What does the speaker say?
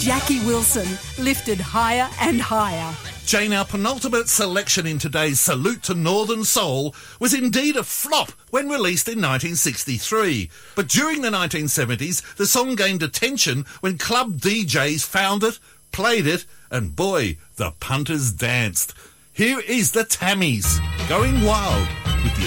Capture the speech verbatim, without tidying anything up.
Jackie Wilson, lifted higher and higher. Jane, our penultimate selection in today's Salute to Northern Soul was indeed a flop when released in nineteen sixty-three. But during the nineteen seventies, the song gained attention when club D Js found it, played it, and boy, the punters danced. Here is the Tammies, Going Wild.